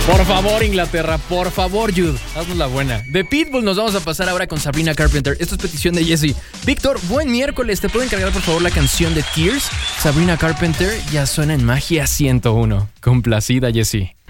Por favor, Inglaterra, por favor, Jude, haznos la buena. De Pitbull nos vamos a pasar ahora con Sabrina Carpenter. Esto es petición de Jesse. Víctor, buen miércoles. ¿Te puedo encargar, por favor, la canción de Tears? Sabrina Carpenter ya suena en Magia 101. Complacida, Jesse.